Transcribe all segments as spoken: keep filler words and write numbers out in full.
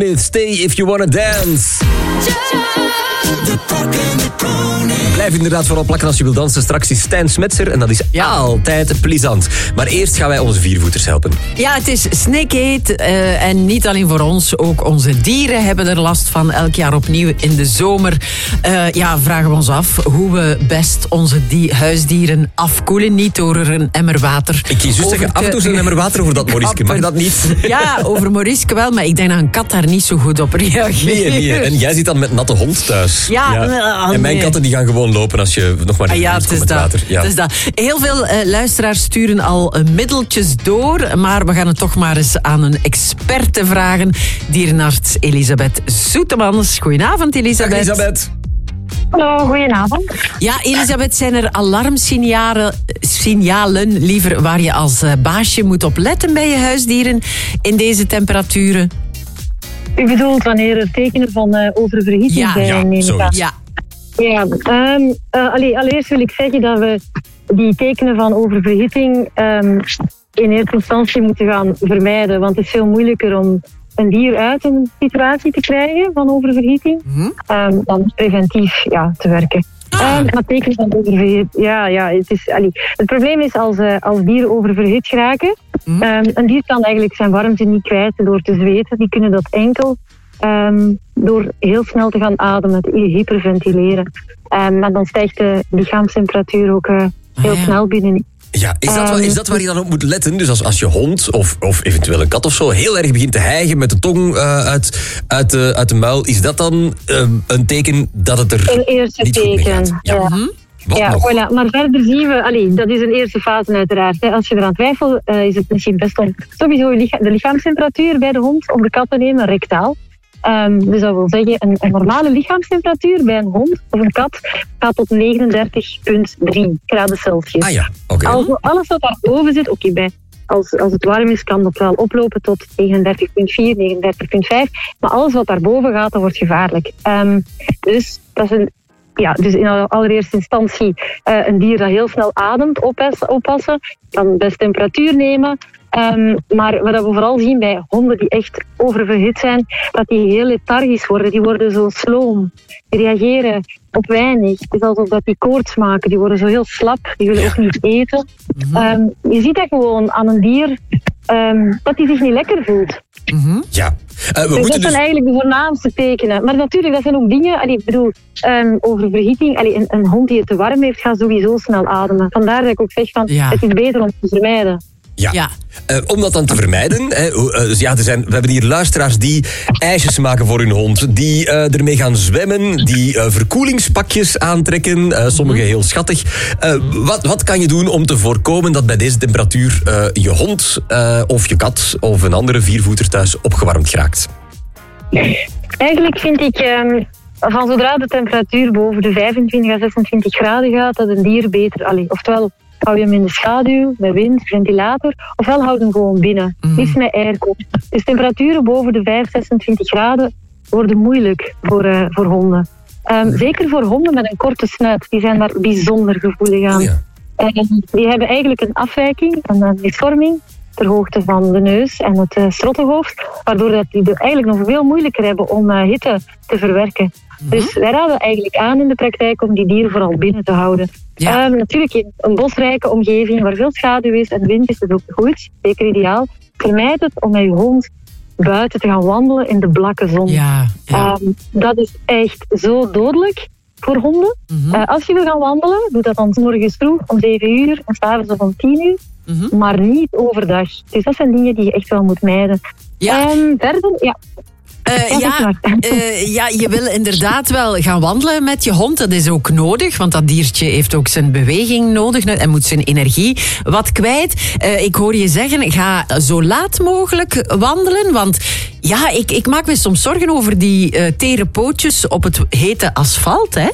Stay if you wanna dance. Blijf inderdaad vooral plakken als je wil dansen. Straks is Stijn Smetser en dat is ja. altijd plezant. Maar eerst gaan wij onze viervoeters helpen. Ja, het is Snakehead uh, en niet alleen voor ons. Ook onze dieren hebben er last van. Elk jaar opnieuw in de zomer uh, ja, vragen we ons af hoe we best onze die- huisdieren afkoelen. Niet door er een emmer water. Ik kies dus zeggen, af en toe een emmer water over dat Moriske. Mag dat niet? Ja, over Moriske wel, maar ik denk dat een kat daar niet zo goed op reageert. Nee, nee. En jij zit dan met natte hond thuis. Ja, ja. En mijn katten die gaan gewoon lopen als je nog maar in de buurt komt met water. Ja, het is dat. Heel veel uh, luisteraars sturen al uh, middeltjes door, maar we gaan het toch maar eens aan een experte vragen. Dierenarts Elisabeth Zoetemans. Goedenavond, Elisabeth. Dag, Elisabeth. Hallo, goedenavond. Ja, Elisabeth, zijn er alarmsignalen signalen, liever, waar je als uh, baasje moet op letten bij je huisdieren in deze temperaturen? U bedoelt wanneer er tekenen van uh, oververhitting ja, zijn? Ja, neem ik aan. ja. Ja, um, uh, allee, allereerst wil ik zeggen dat we die tekenen van oververhitting um, in eerste instantie moeten gaan vermijden. Want het is veel moeilijker om een dier uit een situatie te krijgen van oververhitting mm-hmm. um, dan preventief ja, te werken. Ah. Um, maar tekenen van oververhit, ja, ja, het is, allee. Het probleem is als, uh, als dieren oververhit geraken, mm-hmm. um, een dier kan eigenlijk zijn warmte niet kwijt door te zweten. Die kunnen dat enkel Um, door heel snel te gaan ademen, te hyperventileren. Um, maar dan stijgt de lichaamstemperatuur ook uh, heel ah, ja. snel binnen. Ja, is dat, um, is dat waar je dan op moet letten? Dus als, als je hond of, of eventueel een kat of zo heel erg begint te hijgen met de tong uh, uit, uit, de, uit de muil, is dat dan um, een teken dat het er een eerste niet teken, goed mee gaat? Ja. Ja. Hm? Wat ja, nog? voilà. Maar verder zien we, allee, dat is een eerste fase uiteraard. Hè. Als je eraan twijfelt, uh, is het misschien best om sowieso licha- de lichaamstemperatuur bij de hond om de kat te nemen, rectaal. Um, dus dat wil zeggen, een, een normale lichaamstemperatuur bij een hond of een kat gaat tot negenendertig komma drie graden Celsius. Ah ja, oké. Okay. Alles wat daarboven zit, oké, okay, als, als het warm is kan dat wel oplopen tot negenendertig komma vier, negenendertig komma vijf. Maar alles wat daarboven gaat, dat wordt gevaarlijk. Um, dus dat is een... Ja, dus in allereerste instantie uh, een dier dat heel snel ademt oppassen, oppassen dan best temperatuur nemen. Um, maar wat we vooral zien bij honden die echt oververhit zijn, dat die heel lethargisch worden. Die worden zo sloom. Die reageren op weinig. Het is alsof dat die koorts maken. Die worden zo heel slap. Die willen ook niet eten. Mm-hmm. Um, je ziet dat gewoon aan een dier, um, dat hij zich niet lekker voelt. Mm-hmm. Ja. Uh, we dus dat dus... zijn eigenlijk de voornaamste tekenen. Maar natuurlijk, dat zijn ook dingen... Allee, ik bedoel, um, oververhitting... Allee, een, een hond die het te warm heeft, gaat sowieso snel ademen. Vandaar dat ik ook zeg van, ja. het is beter om te vermijden. Ja, ja. Uh, om dat dan te vermijden... Hè, uh, dus ja, er zijn, we hebben hier luisteraars die ijsjes maken voor hun hond, die uh, ermee gaan zwemmen, die uh, verkoelingspakjes aantrekken, uh, sommigen heel schattig. Uh, wat, wat kan je doen om te voorkomen dat bij deze temperatuur uh, je hond uh, of je kat of een andere viervoeter thuis opgewarmd geraakt? Eigenlijk vind ik... Um... Van zodra de temperatuur boven de vijfentwintig à zesentwintig graden gaat, dat een dier beter... Allee, oftewel hou je hem in de schaduw, met wind, ventilator, ofwel hou je hem gewoon binnen. Mm. Niets met airco. Dus temperaturen boven de vijf, zesentwintig graden worden moeilijk voor, uh, voor honden. Um, zeker voor honden met een korte snuit. Die zijn daar bijzonder gevoelig aan. Oh ja. En die hebben eigenlijk een afwijking, een misvorming, ter hoogte van de neus en het uh, strottenhoofd, waardoor dat die het eigenlijk nog veel moeilijker hebben om uh, hitte te verwerken. Mm-hmm. Dus wij raden eigenlijk aan in de praktijk om die dieren vooral binnen te houden. Ja. Um, natuurlijk in een bosrijke omgeving waar veel schaduw is en wind is het ook goed, zeker ideaal. Vermijd het om met je hond buiten te gaan wandelen in de blakke zon. Ja, ja. Um, dat is echt zo dodelijk voor honden. Mm-hmm. Uh, als je wil gaan wandelen, doe dat dan 's morgens vroeg om zeven uur en 's avonds om tien uur. Mm-hmm. Maar niet overdag. Dus dat zijn dingen die je echt wel moet mijden. Ja. Um, verder, ja. Uh, ja, uh, ja, je wil inderdaad wel gaan wandelen met je hond. Dat is ook nodig, want dat diertje heeft ook zijn beweging nodig en moet zijn energie wat kwijt. Uh, ik hoor je zeggen, ga zo laat mogelijk wandelen, want ja, ik, ik maak me soms zorgen over die uh, tere pootjes op het hete asfalt, hè?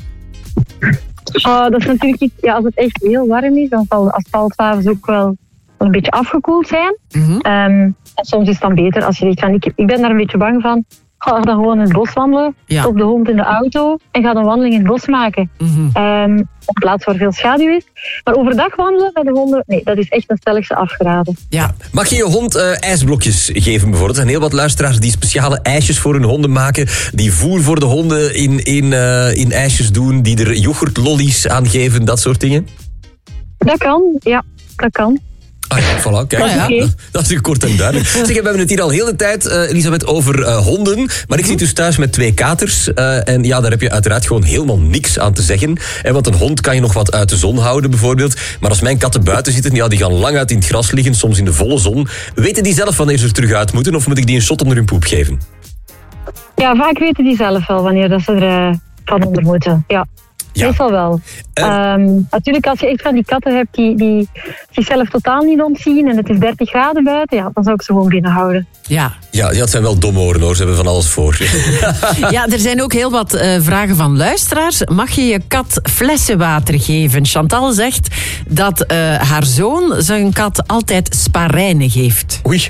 Oh, dat is natuurlijk iets, ja, als het echt heel warm is, dan zal de asfaltwafels ook wel een beetje afgekoeld zijn. Mm-hmm. Um, en soms is het dan beter als je zegt van, ik, ik ben daar een beetje bang van. ga dan gewoon in het bos wandelen. Ja. Stop de hond in de auto en ga een wandeling in het bos maken. Mm-hmm. Um, op plaats waar veel schaduw is. Maar overdag wandelen met de honden, nee, dat is echt een stelligste afgeraden. Ja. Mag je je hond uh, ijsblokjes geven bijvoorbeeld? Er zijn heel wat luisteraars die speciale ijsjes voor hun honden maken. Die voer voor de honden in, in, uh, in ijsjes doen. Die er yoghurtlollies aan geven, dat soort dingen. Dat kan, ja, dat kan. Ah ja, voilà, kijk. Ah, ja. Okay. Dat is kort en duidelijk. Zeg, we hebben het hier al heel de tijd, uh, Elisabeth, over uh, honden. Maar ik zit dus thuis met twee katers. Uh, en ja, daar heb je uiteraard gewoon helemaal niks aan te zeggen. En want een hond kan je nog wat uit de zon houden, bijvoorbeeld. Maar als mijn katten buiten zitten, ja, die gaan lang uit in het gras liggen, soms in de volle zon. Weten die zelf wanneer ze er terug uit moeten? Of moet ik die een shot onder hun poep geven? Ja, vaak weten die zelf wel wanneer dat ze er uh, van onder moeten. Ja. Ja. Meestal wel. Uh, um, natuurlijk, als je echt van die katten hebt die, die zichzelf totaal niet ontzien en het is dertig graden buiten, ja, dan zou ik ze gewoon binnenhouden. Ja. Ja, ja, het zijn wel domme oren hoor, ze hebben van alles voor. Ja, er zijn ook heel wat uh, vragen van luisteraars. Mag je je kat flessenwater geven? Chantal zegt dat uh, haar zoon zijn kat altijd sparijnen geeft. Oei.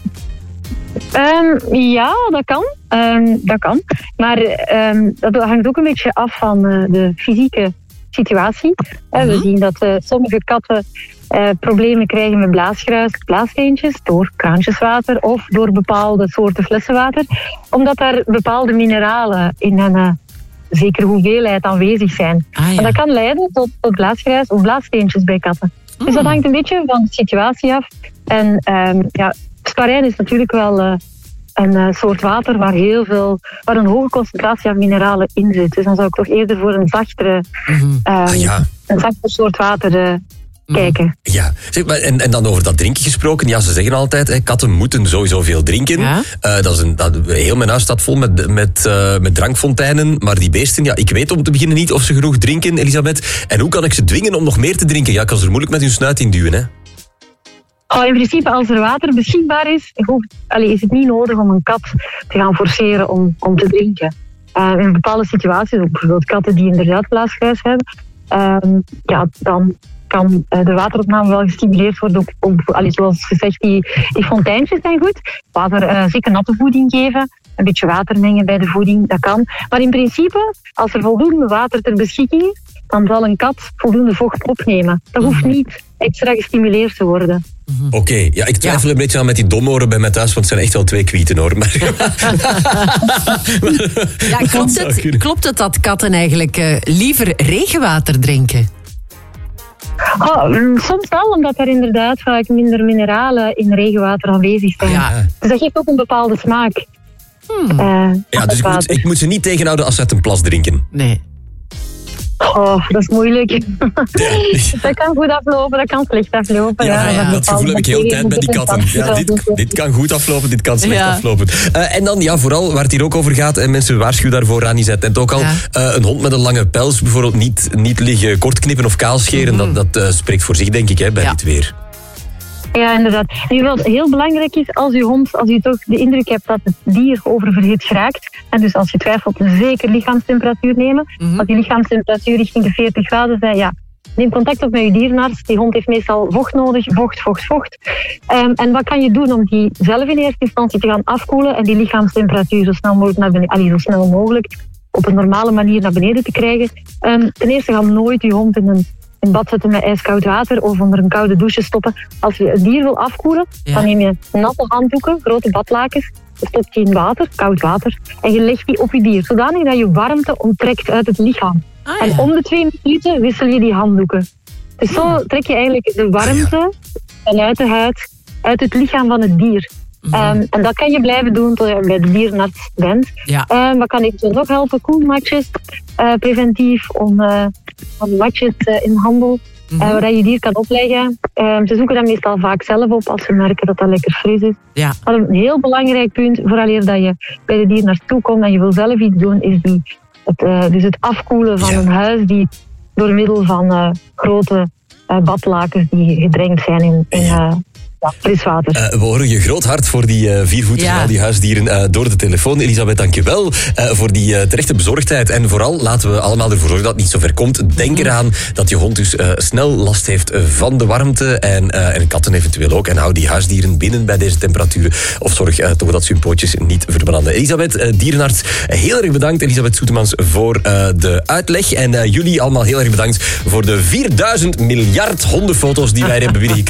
Um, ja, dat kan. Um, dat kan. Maar um, dat hangt ook een beetje af van uh, de fysieke situatie. Uh, we zien dat uh, sommige katten uh, problemen krijgen met blaasgruis, blaassteentjes, door kraantjeswater of door bepaalde soorten flessenwater. Omdat daar bepaalde mineralen in een uh, zekere hoeveelheid aanwezig zijn. Ah, ja. En dat kan leiden tot, tot blaasgruis of blaassteentjes bij katten. Mm. Dus dat hangt een beetje van de situatie af. En um, ja, sparijn is natuurlijk wel uh, een uh, soort water waar heel veel, waar een hoge concentratie aan mineralen in zit. Dus dan zou ik toch eerder voor een zachtere, Mm-hmm. um, Ah, ja. een zachter soort water uh, mm. kijken. Ja, zeg maar, en, en dan over dat drinken gesproken. Ja, ze zeggen altijd, hè, katten moeten sowieso veel drinken. Ja? Uh, dat is een, dat, heel mijn huis staat vol met, met, uh, met drankfonteinen. Maar die beesten, ja, ik weet om te beginnen niet of ze genoeg drinken, Elisabeth. En hoe kan ik ze dwingen om nog meer te drinken? Ja, ik kan ze er moeilijk met hun snuit in duwen, hè. Oh, in principe, als er water beschikbaar is, hoeft, allee, is het niet nodig om een kat te gaan forceren om, om te drinken. Uh, in bepaalde situaties, ook bijvoorbeeld katten die inderdaad blaasgruis hebben, uh, ja, dan kan uh, de wateropname wel gestimuleerd worden. Ook, ook, allee, zoals gezegd, die, die fonteintjes zijn goed. Water, uh, zeker natte voeding geven, een beetje water mengen bij de voeding, dat kan. Maar in principe, als er voldoende water ter beschikking is, dan zal een kat voldoende vocht opnemen. Dat hoeft niet extra gestimuleerd te worden. Oké, okay. Ja, ik twijfel ja. een beetje aan met die domoren bij mij thuis, want het zijn echt wel twee kwieten hoor. Maar... ja, klopt, het, klopt het dat katten eigenlijk uh, liever regenwater drinken? Oh, soms wel, omdat er inderdaad vaak minder mineralen in regenwater aanwezig zijn. Ja. Dus dat geeft ook een bepaalde smaak. Hmm. Uh, ja, dus ik moet, ik moet ze niet tegenhouden als ze uit een plas drinken. Nee. Oh, dat is moeilijk. Ja. Dat kan goed aflopen, dat kan slecht aflopen. Ja, ja, ja, dat gevoel heb ik heel de tijd bij die katten. Ja, dit, dit kan goed aflopen, dit kan slecht ja. aflopen. Uh, en dan, ja, vooral waar het hier ook over gaat, en mensen waarschuwen daarvoor, Rani zei het net ook al, ja. uh, een hond met een lange pels, bijvoorbeeld niet, niet liggen kortknippen of kaalscheren, mm-hmm. dat, dat uh, spreekt voor zich, denk ik, hè, bij ja. dit weer. Ja, inderdaad. Nu, wat heel belangrijk is, als je hond, als je toch de indruk hebt dat het dier oververhit geraakt, en dus als je twijfelt, zeker lichaamstemperatuur nemen. Mm-hmm. Als die lichaamstemperatuur richting de veertig graden zijn, ja, neem contact op met je dierenarts. Die hond heeft meestal vocht nodig, vocht, vocht, vocht. Um, en wat kan je doen om die zelf in eerste instantie te gaan afkoelen en die lichaamstemperatuur zo snel mogelijk naar beneden, allee, zo snel mogelijk op een normale manier naar beneden te krijgen? Um, ten eerste, ga nooit je hond in een in bad zetten met ijskoud water of onder een koude douche stoppen. Als je het dier wil afkoelen, ja. dan neem je natte handdoeken, grote badlakens, je stopt die in water, koud water, en je legt die op je dier, zodanig dat je warmte onttrekt uit het lichaam. Ah, ja. En om de twee minuten wissel je die handdoeken. Dus zo trek je eigenlijk de warmte vanuit de huid uit het lichaam van het dier. Mm-hmm. Um, en dat kan je blijven doen tot je bij de dierenarts bent. Ja. Um, wat kan ik nog helpen? Koelmatjes, uh, preventief, om uh, matjes uh, in handel, mm-hmm. uh, waar je dier kan opleggen. Um, ze zoeken dat meestal vaak zelf op als ze merken dat dat lekker fris is. Ja. Maar een heel belangrijk punt, vooraleer dat je bij de dierenarts toekomt en je wil zelf iets doen, is die, het, uh, dus het afkoelen van ja. een huis die door middel van uh, grote uh, badlakens die gedrenkt zijn in, in uh, Ja, fris water. Uh, we horen je groot hart voor die uh, viervoeters ja. en al die huisdieren uh, door de telefoon. Elisabeth, dank je wel uh, voor die uh, terechte bezorgdheid. En vooral laten we allemaal ervoor zorgen dat het niet zo ver komt. Denk mm. eraan dat je hond dus uh, snel last heeft van de warmte. En, uh, en katten eventueel ook. En hou die huisdieren binnen bij deze temperaturen. Of zorg uh, toch dat ze hun pootjes niet verbranden. Elisabeth, uh, dierenarts, heel erg bedankt. Elisabeth Soetemans voor uh, de uitleg. En uh, jullie allemaal heel erg bedankt voor de vierduizend miljard hondenfoto's die wij hebben binnengekregen.